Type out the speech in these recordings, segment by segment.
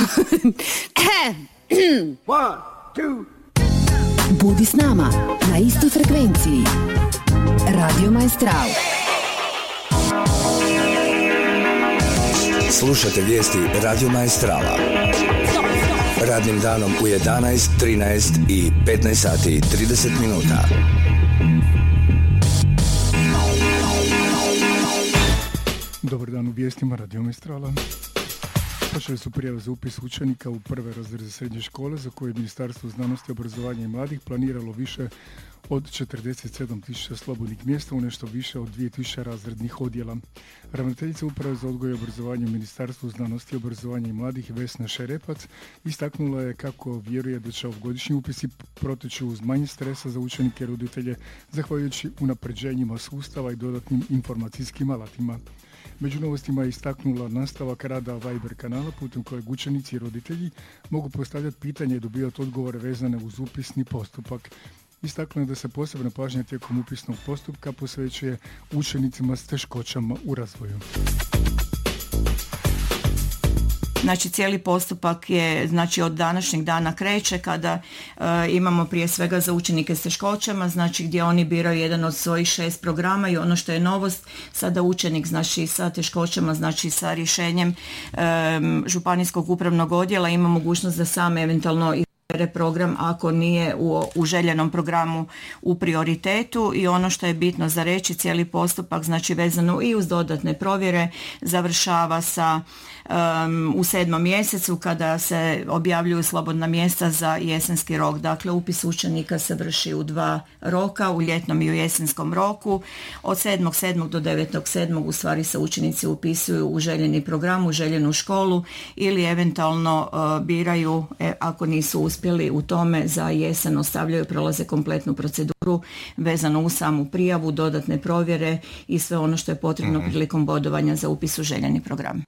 One, two. Budi s nama na istoj frekvenciji. Radio Maestral. Slušajte vijesti Radio Maestrala. Radnim danom u 11, 13 i 15 sati i 30 minuta. Dobar dan u vijestima Radio Maestrala. Počeli su prijave za upis učenika u prve razrede srednje škole za koje je Ministarstvo znanosti, obrazovanja i mladih planiralo više od 47.000 slobodnih mjesta u nešto više od 2.000 razrednih odjela. Ravnateljica Uprave za odgoj i obrazovanje u Ministarstvu znanosti, obrazovanja i mladih Vesna Šerepac istaknula je kako vjeruje da će ovogodišnji upisi proteći uz manje stresa za učenike i roditelje, zahvaljujući unapređenjima sustava i dodatnim informacijskim alatima. Među novostima je istaknula nastavak rada Viber kanala putem kojeg učenici i roditelji mogu postavljati pitanje i dobivati odgovore vezane uz upisni postupak. Istaknuo je da se posebna pažnja tijekom upisnog postupka posvećuje učenicima s teškoćama u razvoju. Znači cijeli postupak je od današnjeg dana kreće kada imamo prije svega za učenike s teškoćama, znači gdje oni biraju jedan od svojih 6 programa i ono što je novost, sada učenik sa teškoćama, sa rješenjem županijskog upravnog odjela ima mogućnost da sam eventualno program ako nije u željenom programu u prioritetu. I ono što je bitno za reći, cijeli postupak vezano i uz dodatne provjere završava sa u 7. mjesecu kada se objavljuju slobodna mjesta za jesenski rok. Dakle, upis učenika se vrši u 2 roka, u ljetnom i u jesenskom roku. Od 7.7. do 9.7. u stvari se učenici upisuju u željeni program, u željenu školu ili eventualno biraju, ako nisu uspjeli u tome, za jesen ostavljaju, prolaze kompletnu proceduru vezano uz samu prijavu, dodatne provjere i sve ono što je potrebno prilikom bodovanja za upis u željeni program.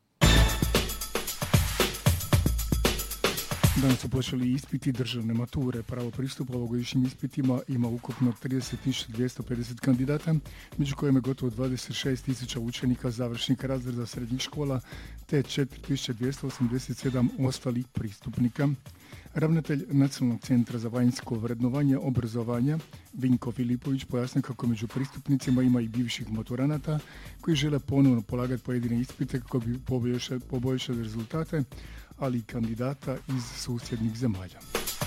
Danas su počeli ispiti državne mature. Pravo pristupa ovogodišnjim ispitima ima ukupno 30.250 kandidata, među kojima je gotovo 26.000 učenika završnih razreda srednjih škola te 4.287 ostalih pristupnika. Ravnatelj Nacionalnog centra za vanjsko vrednovanje obrazovanja Vinko Filipović pojasnio kako među pristupnicima ima i bivših maturanata koji žele ponovno polagati pojedine ispite kako bi poboljšali rezultate, ali i kandidata iz susjednih zemalja.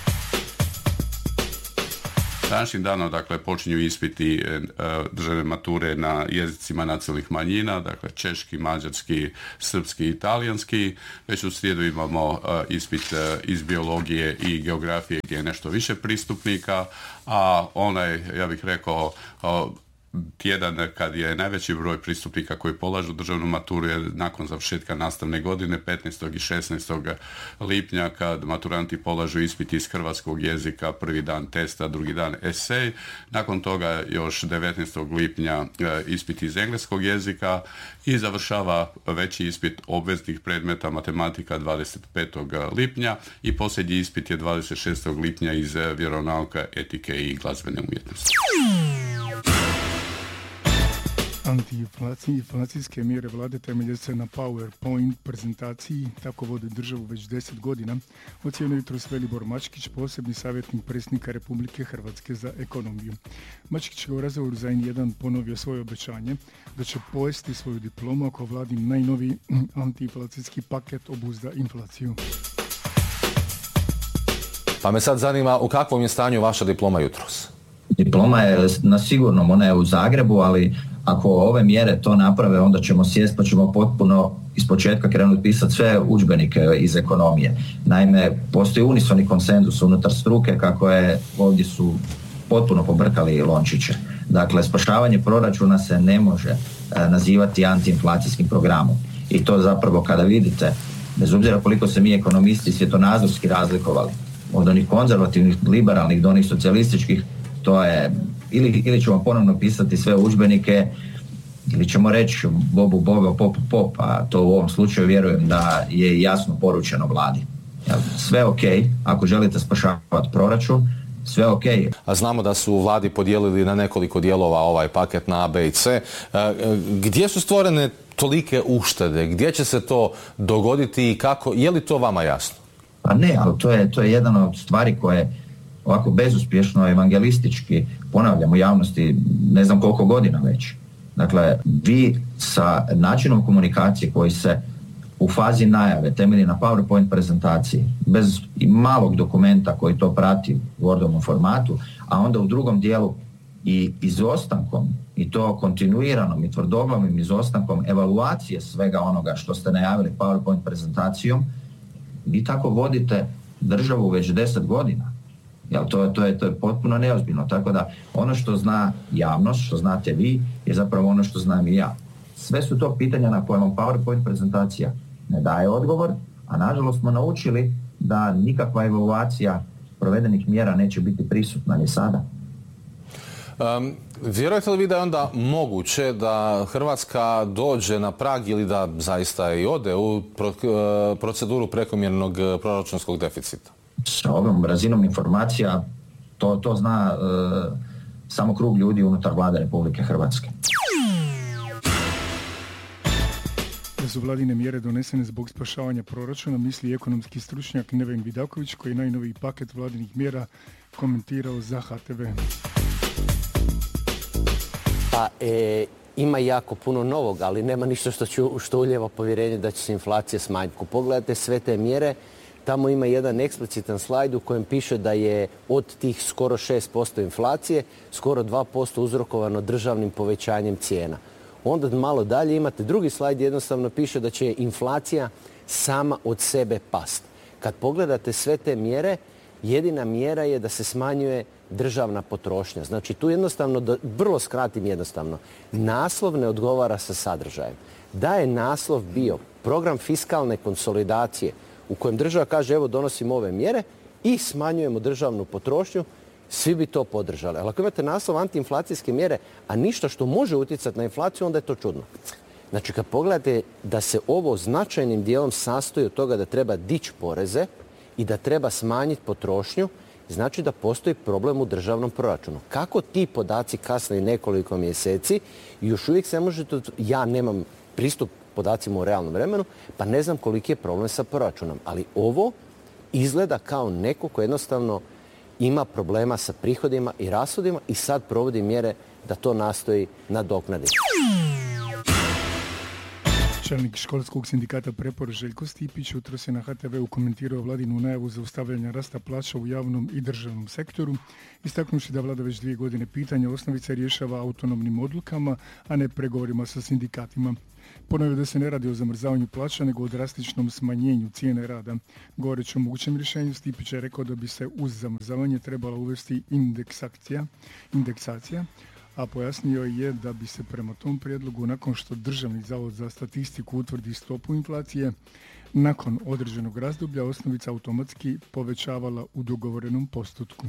Današnjim danom, počinju ispiti državne mature na jezicima nacionalnih manjina, češki, mađarski, srpski i talijanski. Već u srijedu imamo ispit iz biologije i geografije gdje je nešto više pristupnika, a ja bih rekao, tjedan kad je najveći broj pristupnika koji polažu državnu maturu je nakon završetka nastavne godine 15. i 16. lipnja kad maturanti polažu ispit iz hrvatskog jezika, prvi dan testa, drugi dan esej. Nakon toga još 19. lipnja ispit iz engleskog jezika i završava veći ispit obveznih predmeta matematika 25. lipnja i posljednji ispit je 26. lipnja iz vjeronauka, etike i glazbene umjetnosti. Antiinflacijske mjere vlade temelje se na PowerPoint prezentaciji, tako vode državu već 10 godina, ocijenio jutros Velibor Mačkić, posebni savjetnik predsjednika Republike Hrvatske za ekonomiju. Mačkić je u razgovoru za N1 ponovio svoje obećanje da će pojesti svoju diplomu ako vladin najnoviji antiinflacijski paket obuzda inflaciju. Pa me sad zanima u kakvom je stanju vaša diploma jutros? Diploma je na sigurnom, ona je u Zagrebu, ali ako ove mjere to naprave, onda ćemo sjesti pa ćemo potpuno ispočetka krenuti pisati sve udžbenike iz ekonomije. Naime, postoji unisoni konsenzus unutar struke kako je ovdje su potpuno pobrkali lončiće. Dakle, spašavanje proračuna se ne može nazivati antiinflacijskim programom. I to zapravo kada vidite, bez obzira koliko se mi ekonomisti svjetonazorski razlikovali od onih konzervativnih, liberalnih do onih socijalističkih, to je ili ćemo ponovno pisati sve udžbenike ili ćemo reći bobu bobe, popu pop, a to u ovom slučaju vjerujem da je jasno poručeno vladi. Sve ok, ako želite spašavati proračun, sve ok. A znamo da su u vladi podijelili na nekoliko dijelova ovaj paket na A, B i C. Gdje su stvorene tolike uštede? Gdje će se to dogoditi i kako? Je li to vama jasno? Pa ne, ali to je jedna od stvari koje ovako bezuspješno evangelistički ponavljam u javnosti ne znam koliko godina već. Dakle, vi sa načinom komunikacije koji se u fazi najave temelji na PowerPoint prezentaciji, bez i malog dokumenta koji to prati u Wordovom formatu, a onda u drugom dijelu i izostankom, i to kontinuiranom i tvrdoglavim izostankom evaluacije svega onoga što ste najavili PowerPoint prezentacijom, vi tako vodite državu već 10 godina. Jel, to je potpuno neozbiljno. Tako da ono što zna javnost, što znate vi, je zapravo ono što znam i ja. Sve su to pitanja na koje vam PowerPoint prezentacija ne daje odgovor, a nažalost smo naučili da nikakva evaluacija provedenih mjera neće biti prisutna ni sada. Vjerujete li vi da je onda moguće da Hrvatska dođe na prag ili da zaista i ode u proceduru prekomjernog proračunskog deficita? Sa ovom razinom informacija to zna samo krug ljudi unutar Vlade Republike Hrvatske. Da su vladine mjere donesene zbog spašavanja proračuna, misli ekonomski stručnjak Neven Vidaković, koji je najnoviji paket vladinih mjera komentirao za HTV. Pa ima jako puno novog, ali nema ništa što ulijeva povjerenje da će se inflacija smanjiti. Ako pogledate sve te mjere, tamo ima jedan eksplicitan slajd u kojem piše da je od tih skoro 6% inflacije, skoro 2% uzrokovano državnim povećanjem cijena. Onda malo dalje imate drugi slajd, jednostavno piše da će inflacija sama od sebe past. Kad pogledate sve te mjere, jedina mjera je da se smanjuje državna potrošnja. Znači tu jednostavno, da vrlo skratim jednostavno, naslov ne odgovara sa sadržajem. Da je naslov bio program fiskalne konsolidacije u kojem država kaže evo donosimo ove mjere i smanjujemo državnu potrošnju, svi bi to podržali. Ali ako imate naslov antiinflacijske mjere, a ništa što može utjecati na inflaciju, onda je to čudno. Znači kad pogledate da se ovo značajnim dijelom sastoji od toga da treba dići poreze i da treba smanjiti potrošnju, znači da postoji problem u državnom proračunu. Kako ti podaci kasne nekoliko mjeseci, još uvijek se možete, ja nemam pristup podacima u realnom vremenu, pa ne znam koliki je problem sa proračunom. Ali ovo izgleda kao neko ko jednostavno ima problema sa prihodima i rashodima i sad provodi mjere da to nastoji nadoknaditi. Čelnik školskog sindikata Prepor Željko Stipić jutros je na HTV-u komentirao vladinu najavu zaustavljanja rasta plaća u javnom i državnom sektoru, istaknuši da vlada već 2 godine pitanja osnovice rješava autonomnim odlukama, a ne pregovorima sa sindikatima. Ponovio da se ne radi o zamrzavanju plaća, nego o drastičnom smanjenju cijene rada. Govoreći o mogućem rješenju, Stipić je rekao da bi se uz zamrzavanje trebala uvesti indeksacija, a pojasnio je da bi se prema tom prijedlogu, nakon što Državni zavod za statistiku utvrdi stopu inflacije, nakon određenog razdoblja osnovica automatski povećavala u dogovorenom postotku.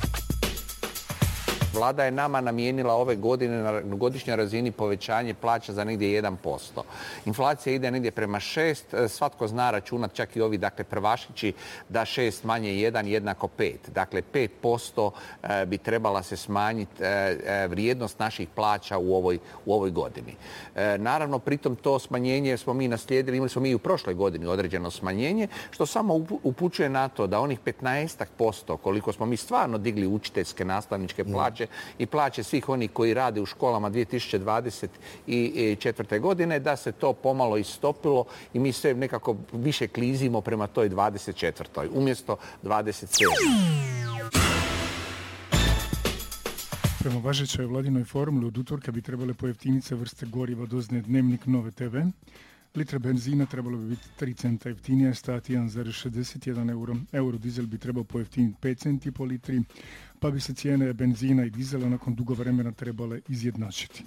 Vlada je nama namijenila ove godine na godišnjoj razini povećanje plaća za negdje 1%. Inflacija ide negdje prema 6, svatko zna računat, čak i ovi, dakle, prvašići, da 6 manje 1 jednako 5. Dakle, 5% bi trebala se smanjiti vrijednost naših plaća u ovoj godini. Naravno, pritom to smanjenje smo mi naslijedili, imali smo mi i u prošloj godini određeno smanjenje, što samo upućuje na to da onih 15% koliko smo mi stvarno digli učiteljske nastavničke plaće i plaće svih onih koji rade u školama 2024. godine, da se to pomalo istopilo i mi sve nekako više klizimo prema toj 24. umjesto 27. Prema važećoj vladinoj formuli od utorka bi trebale pojeftiniti vrste goriva dozne Dnevnik, Nove TV. Litra benzina trebalo bi biti 3 centa jeftinija, stati 1,61 euro. Eurodizel bi trebao pojeftiniti 5 centi po litri, pa bi se cijene benzina i dizela nakon dugo vremena trebale izjednačiti.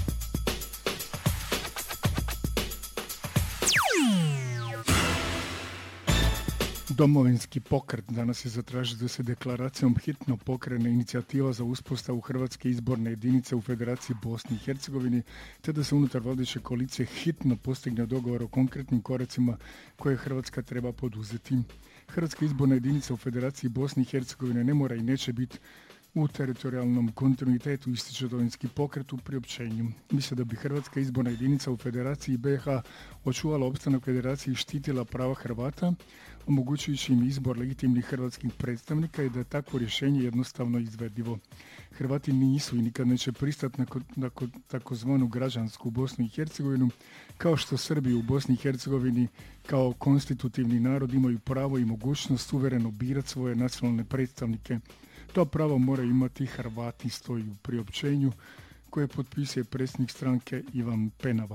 Domovinski pokret danas je zatražio da se deklaracijom hitno pokrene inicijativa za uspostavu Hrvatske izborne jedinice u Federaciji Bosni i Hercegovini, te da se unutar vladajuće koalicije hitno postigne dogovor o konkretnim koracima koje Hrvatska treba poduzeti. Hrvatska izborna jedinica u Federaciji Bosni i Hercegovine ne mora i neće biti u teritorijalnom kontinuitetu, ističe Domovinski pokret u priopćenju. Misle da bi Hrvatska izborna jedinica u Federaciji BiH očuvala opstanak Federacije i štitila prava Hrvata, omogućujući im izbor legitimnih hrvatskih predstavnika i da je takvo rješenje jednostavno izvedivo. Hrvati nisu i nikad neće pristati na takozvanu građansku Bosnu i Hercegovinu, kao što Srbi u Bosni i Hercegovini kao konstitutivni narod imaju pravo i mogućnost suvereno birati svoje nacionalne predstavnike. To pravo moraju imati Hrvati, stoji u priopćenju koje potpisuje predsjednik stranke Ivan Penava.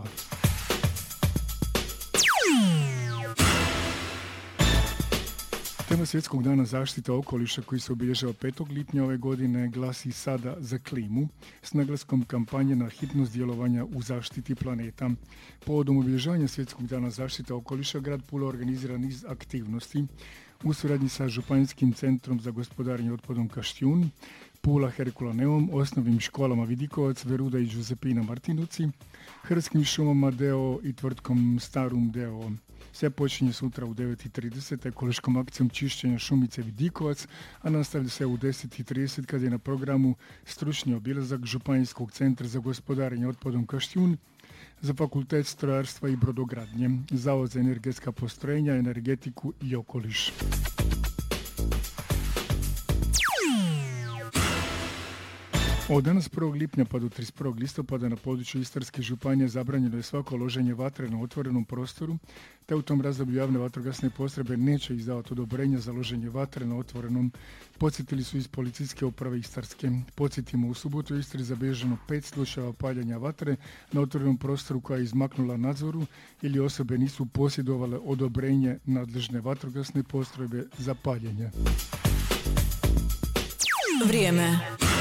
Tema Svjetskog dana zaštite okoliša koji se obilježava 5. lipnja ove godine glasi Sada za klimu s naglaskom kampanje na hitnost djelovanja u zaštiti planeta. Povodom obilježavanja Svjetskog dana zaštite okoliša grad Pula organizira niz aktivnosti u suradnji sa Županijskim centrom za gospodarenje otpadom Kaštijun, Pula Herkulaneum, osnovnim školama Vidikovac, Veruda i Giuseppina Martinovci, Hrvatskim šumama d.o.o. i tvrtkom Starum d.o.o. Sve počinje sutra u 9:30 ekološkom akcijom čišćenja šumice Vidikovac, a nastavlja se u 10:30 kad je na programu stručni obilazak Županijskog centra za gospodarenje otpadom Kaštijun, za Fakultet strojarstva i brodogradnje, Zavod za energetska postrojenja, energetiku i okoliš. Od danas 1. lipnja pa do 31. listopada na području Istarske županije zabranjeno je svako loženje vatre na otvorenom prostoru, te u tom razdoblju javne vatrogasne postrojbe neće izdavati odobrenja za loženje vatre na otvorenom, podsjetili su iz policijske uprave Istarske. Podsjetimo, u subotu u Istri zabilježeno 5 slučajeva paljenja vatre na otvorenom prostoru koja je izmaknula nadzoru ili osobe nisu posjedovale odobrenje nadležne vatrogasne postrojbe za paljenje. Vrijeme.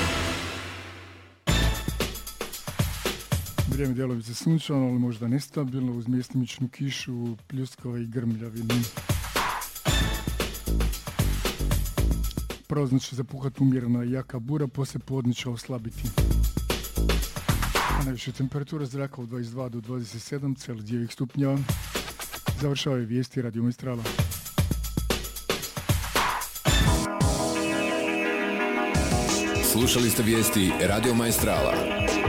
Vrijeme djelovice sunčano, ali možda nestabilno, uz mjestimičnu kišu, pljuskove i grmljavinu. Prozno će zapuhati umjerena i jaka bura, poslije podne će oslabiti. A najviše temperatura zraka od 22 do 27,9 stupnjeva. Završavaju vijesti Radio Maestrala. Slušali ste vijesti Radio Maestrala.